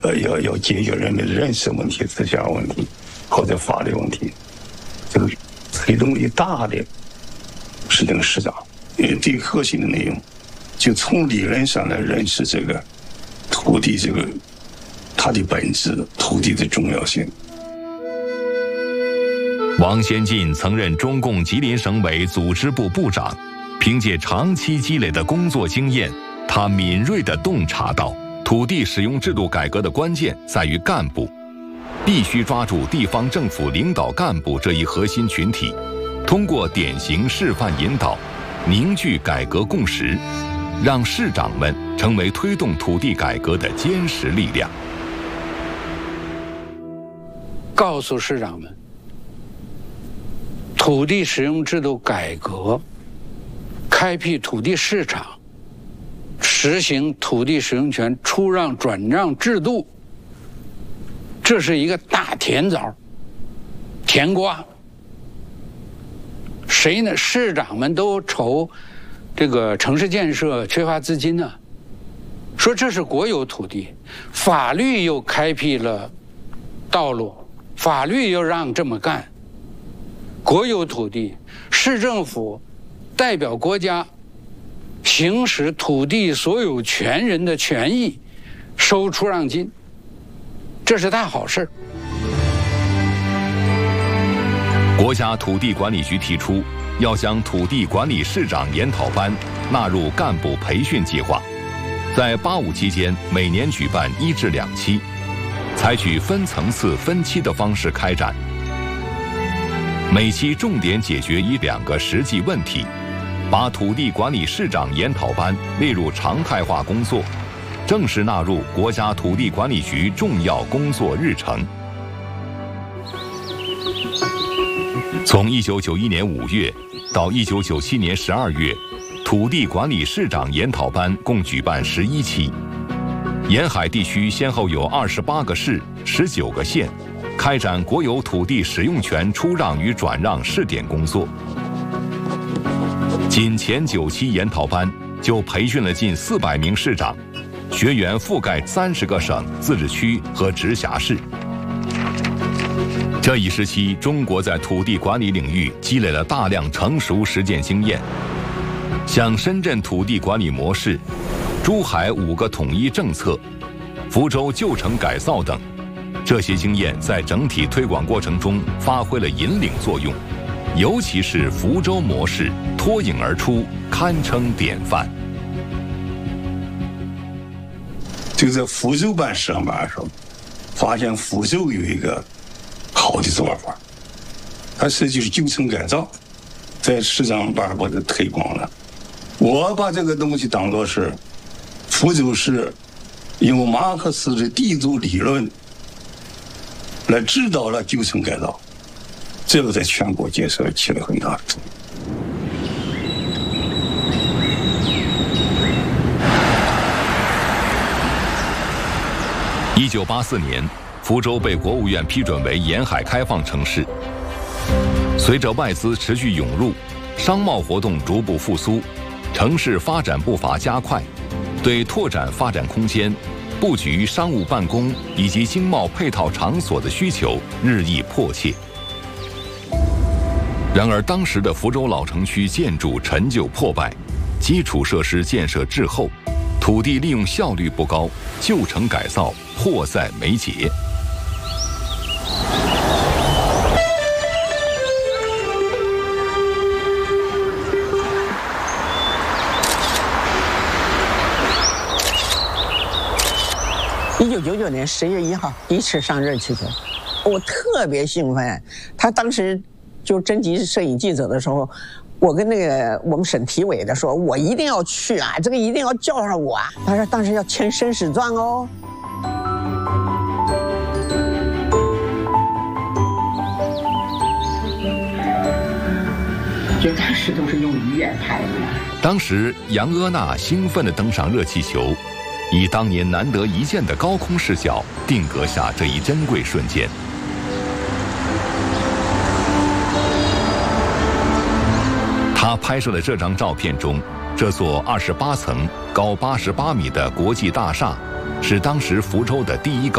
要解决人们的人事问题、思想问题或者法律问题，这个推动力大的是这个市长，因为最核心的内容就从理论上来认识这个土地它的本质，土地的重要性。 王先进曾任中共吉林省委组织部部长，凭借长期积累的工作经验，他敏锐地洞察到土地使用制度改革的关键在于干部，必须抓住地方政府领导干部这一核心群体，通过典型示范引导，凝聚改革共识，让市长们成为推动土地改革的坚实力量。 告诉市长们，土地使用制度改革，开辟土地市场，实行土地使用权出让转让制度，这是一个大甜枣，甜瓜。谁呢？市长们都愁这个城市建设缺乏资金呢，说这是国有土地，法律又开辟了道路，法律又让这么干。国有土地，市政府代表国家行使土地所有权人的权益，收出让金，这是大好事。 国家土地管理局提出，要将土地管理市长研讨班纳入干部培训计划，在85期间每年举办1至2期，采取分层次、分期的方式开展。每期重点解决1、2个实际问题，把土地管理市长研讨班列入常态化工作，正式纳入国家土地管理局重要工作日程。从1991年5月到1997年12月，土地管理市长研讨班共举办11期，沿海地区先后有28个市、19个县，开展国有土地使用权出让与转让试点工作。仅前9期研讨班就培训了近400名市长，学员覆盖30个省、自治区和直辖市。这一时期，中国在土地管理领域积累了大量成熟实践经验，像深圳土地管理模式、珠海5个统一政策、福州旧城改造等，这些经验在整体推广过程中发挥了引领作用，尤其是福州模式脱颖而出，堪称典范。 就在福州办市长办的时候，发现福州有一个好的做法，它实际是旧城改造，在市长办把它推广了。我把这个东西当作是福州市用马克思的地主理论来指导了旧城改造，这个在全国建设起了很大的作用。1984年，福州被国务院批准为沿海开放城市。随着外资持续涌入，商贸活动逐步复苏，城市发展步伐加快，对拓展发展空间、布局商务办公以及经贸配套场所的需求日益迫切。然而，当时的福州老城区建筑陈旧破败，基础设施建设滞后，土地利用效率不高，旧城改造迫在眉睫。 1999年10月1号第一次上热气球，我特别兴奋。他当时就征集摄影记者的时候，我跟我们省体委的说，我一定要去啊，这个一定要叫上我啊。他说当时要签生死状哦。就当时都是用鱼眼拍的。 当时杨阿娜兴奋地登上热气球，以当年难得一见的高空视角定格下这一珍贵瞬间。他拍摄的这张照片中，这座28层、高88米的国际大厦，是当时福州的第一高